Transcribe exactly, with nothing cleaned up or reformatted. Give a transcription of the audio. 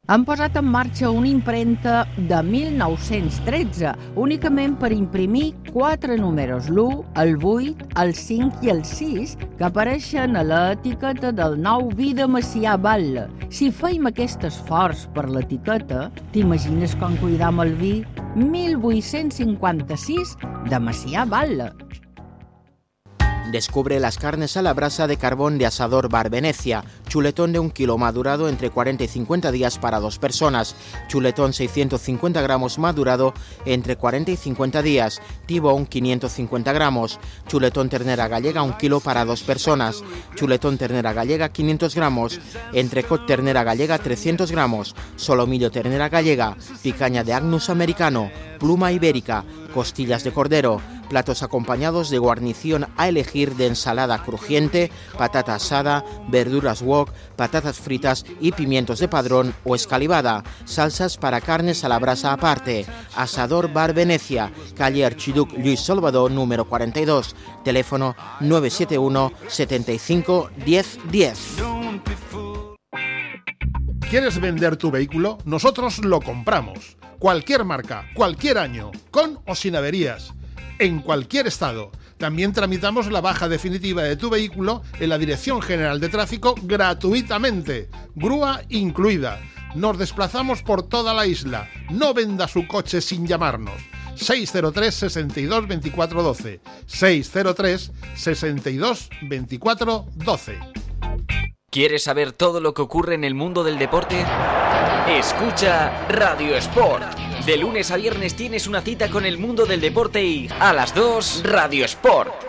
Han posat en marxa una imprenta de mil nou-cents tretze, únicament per imprimir quatre números, l'u, el vuit, el cinc i el sis, que apareixen a l'etiqueta del nou vi de Macià Batlle. Si feim aquest esforç per l'etiqueta, t'imagines com cuidam el vi mil vuit-cents cinquanta-sis de Macià Batlle. Descubre las carnes a la brasa de carbón de Asador Bar Venecia. Chuletón de un kilo madurado entre cuarenta y cincuenta días para dos personas. Chuletón seiscientos cincuenta gramos madurado entre cuarenta y cincuenta días. Tibón quinientos cincuenta gramos. Chuletón ternera gallega un kilo para dos personas. Chuletón ternera gallega quinientos gramos. Entrecot ternera gallega trescientos gramos. Solomillo ternera gallega. Picaña de Agnus americano. Pluma ibérica. Costillas de cordero. Platos acompañados de guarnición a elegir de ensalada crujiente, patata asada, verduras wok, patatas fritas y pimientos de padrón o escalivada. Salsas para carnes a la brasa aparte. Asador Bar Venecia, calle Archiduc Luis Salvador número cuarenta y dos. Teléfono nueve siete uno, setenta y cinco, diez diez. ¿Quieres vender tu vehículo? Nosotros lo compramos. Cualquier marca, cualquier año, con o sin averías. En cualquier estado. También tramitamos la baja definitiva de tu vehículo en la Dirección General de Tráfico gratuitamente, grúa incluida. Nos desplazamos por toda la isla. No venda su coche sin llamarnos. seis cero tres, sesenta y dos, veinticuatro doce. seis cero tres, sesenta y dos, veinticuatro doce. ¿Quieres saber todo lo que ocurre en el mundo del deporte? Escucha Radio Sport. De lunes a viernes tienes una cita con el mundo del deporte y a las dos, Radio Sport.